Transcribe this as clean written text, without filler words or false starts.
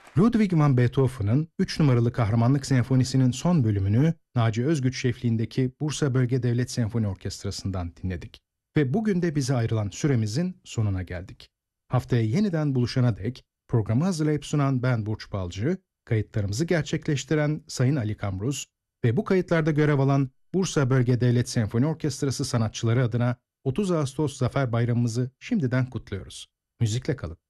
Ludwig van Beethoven'ın 3 numaralı Kahramanlık Senfonisi'nin son bölümünü Naci Özgüç şefliğindeki Bursa Bölge Devlet Senfoni Orkestrası'ndan dinledik. Ve bugün de bize ayrılan süremizin sonuna geldik. Haftaya yeniden buluşana dek programı hazırlayıp sunan ben Burç Balcı, kayıtlarımızı gerçekleştiren Sayın Ali Kamruz ve bu kayıtlarda görev alan Bursa Bölge Devlet Senfoni Orkestrası sanatçıları adına 30 Ağustos Zafer Bayramımızı şimdiden kutluyoruz. Müzikle kalın.